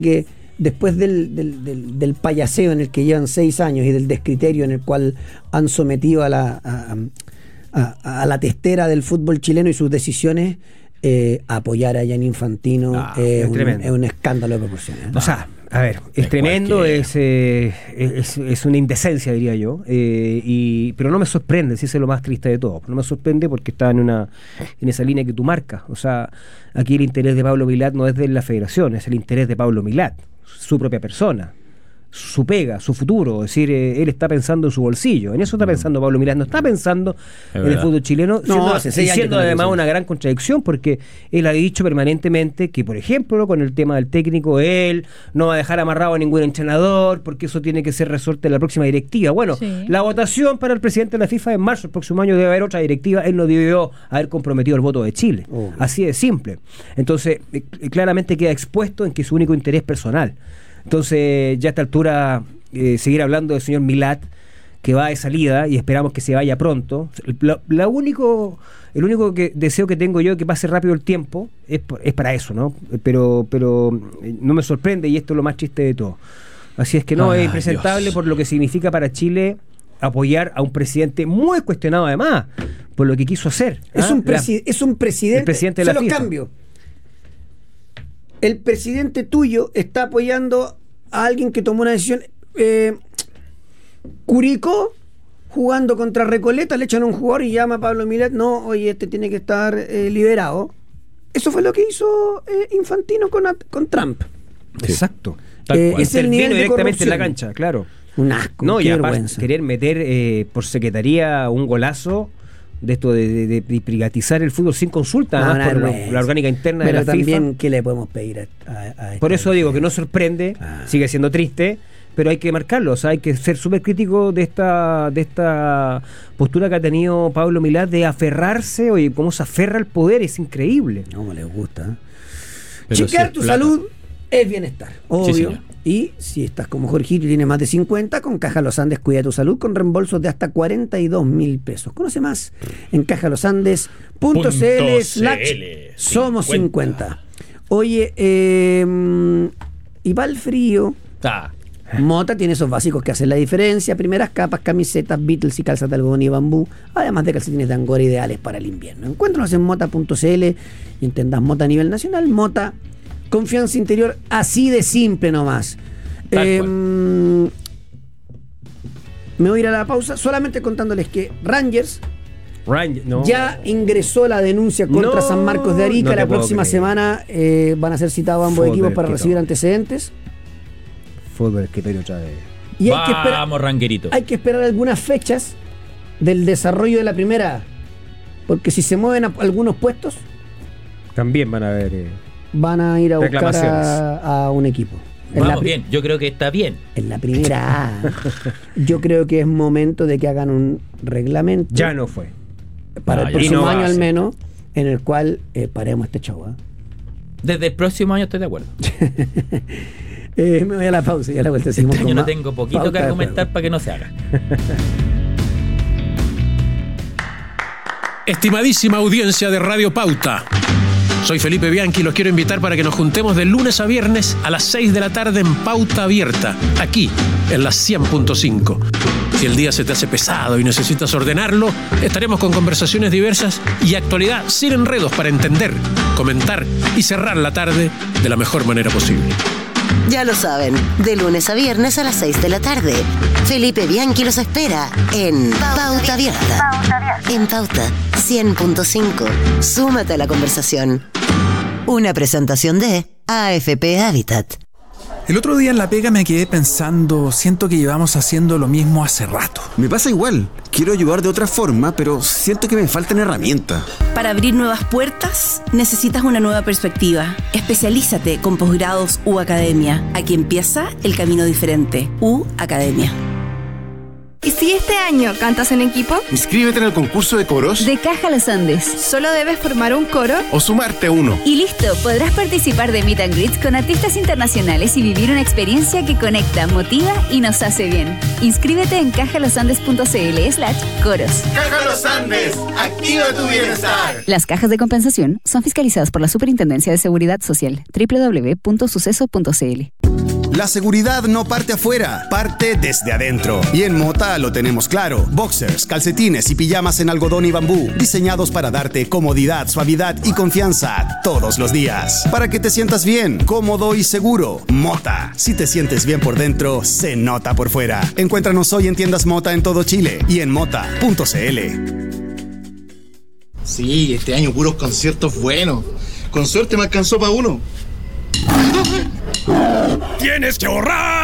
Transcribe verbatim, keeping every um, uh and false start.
que después del, del, del, del payaseo en el que llevan seis años y del descriterio en el cual han sometido a la, a, a, a la testera del fútbol chileno y sus decisiones, eh, apoyar a Gianni Infantino ah, eh, es, un, es un escándalo de proporciones. O sea, a ver, es, es tremendo, es, eh, es, es una indecencia, diría yo, eh, y, pero no me sorprende, si es lo más triste de todo. No me sorprende porque está en una en esa línea que tú marcas. O sea, aquí el interés de Pablo Milat no es de la federación, es el interés de Pablo Milat, su propia persona, su pega, su futuro. Es decir, eh, él está pensando en su bolsillo. En eso está pensando Pablo Milat, no está pensando es en verdad. El fútbol chileno, siendo, no, hace siendo además una gran contradicción, porque él ha dicho permanentemente que, por ejemplo, con el tema del técnico, él no va a dejar amarrado a ningún entrenador, porque eso tiene que ser resuelto en la próxima directiva. Bueno, sí. La votación para el presidente de la FIFA en marzo, el próximo año debe haber otra directiva. Él no debió haber comprometido el voto de Chile. Oh. Así de simple. Entonces, eh, claramente queda expuesto en que es su único interés personal. Entonces, ya a esta altura, eh, seguir hablando del señor Milat, que va de salida y esperamos que se vaya pronto. La, la único, el único que, deseo que tengo yo, que pase rápido el tiempo, es, es para eso, ¿no? Pero, pero no me sorprende, y esto es lo más triste de todo. Así es que no, ah, es impresentable Dios. Por lo que significa para Chile apoyar a un presidente muy cuestionado, además, por lo que quiso hacer. Es, ¿ah? un, presi- la, es un presidente. El presidente de la Se FIFA. lo cambio. El presidente tuyo está apoyando a alguien que tomó una decisión. Eh, Curicó, jugando contra Recoleta, le echan a un jugador y llama a Pablo Milat. No, oye, este tiene que estar eh, liberado. Eso fue lo que hizo eh, Infantino con, con Trump. Sí. Exacto. Eh, es el nivel de directamente en la cancha, claro. Un asco. No, qué y aparte, vergüenza. Querer meter eh, por secretaría un golazo de esto de, de, de privatizar el fútbol sin consulta, no, además, por lo, la orgánica interna pero de la también, FIFA. ¿qué le podemos pedir a, a, a Por eso digo que no sorprende, ah. sigue siendo triste, pero hay que marcarlo. O sea, hay que ser súper crítico de esta de esta postura que ha tenido Pablo Milat de aferrarse. Oye, cómo se aferra al poder, es increíble. No me les gusta. ¿eh? Chequear si tu plata. Salud es bienestar, obvio. Sí, y si estás como Jorgito y tienes más de cincuenta, con Caja Los Andes cuida tu salud con reembolsos de hasta cuarenta y dos mil pesos. Conoce más en cajalosandes punto c l slash somos cincuenta. Oye, eh, y para el frío, ah. Mota tiene esos básicos que hacen la diferencia: primeras capas, camisetas, Beatles y calzas de algodón y bambú, además de calcetines de Angora ideales para el invierno. Encuéntralos en mota punto c l y entendas Mota a nivel nacional. Mota, confianza interior, así de simple nomás. Eh, me voy a ir a la pausa solamente contándoles que Rangers Ranger, no. ya ingresó la denuncia contra no, San Marcos de Arica. No la próxima semana eh, van a ser citados ambos Fútbol equipos para recibir todo. antecedentes. Fútbol escritorio otra vez. Y hay que esperar, Vamos, Ranguerito. Hay que esperar algunas fechas del desarrollo de la primera, porque si se mueven a algunos puestos, también van a haber eh, van a ir a buscar a, a un equipo. En Vamos bien, yo creo que está bien. En la primera A, yo creo que es momento de que hagan un reglamento. Ya no fue. Para no, el próximo no año al menos, en el cual eh, paremos este show. ¿eh? Desde el próximo año estoy de acuerdo. eh, me voy a la pausa y a la vuelta seguimos este con año más no tengo poquito que argumentar para que no se haga. Estimadísima audiencia de Radio Pauta, soy Felipe Bianchi y los quiero invitar para que nos juntemos de lunes a viernes a las seis de la tarde en Pauta Abierta, aquí en la cien punto cinco. Si el día se te hace pesado y necesitas ordenarlo, estaremos con conversaciones diversas y actualidad sin enredos para entender, comentar y cerrar la tarde de la mejor manera posible. Ya lo saben, de lunes a viernes a las seis de la tarde. Felipe Bianchi los espera en Pauta Abierta. En Pauta cien punto cinco. Súmate a la conversación. Una presentación de A F P Habitat. El otro día en la pega me quedé pensando, siento que llevamos haciendo lo mismo hace rato. Me pasa igual, quiero ayudar de otra forma, pero siento que me faltan herramientas. Para abrir nuevas puertas, necesitas una nueva perspectiva. Especialízate con posgrados U Academia. Aquí empieza el camino diferente. U Academia. ¿Y si este año cantas en equipo? Inscríbete en el concurso de coros de Caja Los Andes. Solo debes formar un coro o sumarte a uno. Y listo, podrás participar de Meet and Greets con artistas internacionales y vivir una experiencia que conecta, motiva y nos hace bien. Inscríbete en cajalosandes.cl slash coros. Caja Los Andes, activa tu bienestar. Las cajas de compensación son fiscalizadas por la Superintendencia de Seguridad Social. doble u doble u doble u punto suceso punto c l. La seguridad no parte afuera, parte desde adentro. Y en Mota lo tenemos claro. Boxers, calcetines y pijamas en algodón y bambú, diseñados para darte comodidad, suavidad y confianza todos los días. Para que te sientas bien, cómodo y seguro. Mota. Si te sientes bien por dentro, se nota por fuera. Encuéntranos hoy en tiendas Mota en todo Chile y en mota punto c l. Sí, este año puros conciertos buenos. Con suerte me alcanzó para uno. ¡Tienes que ahorrar!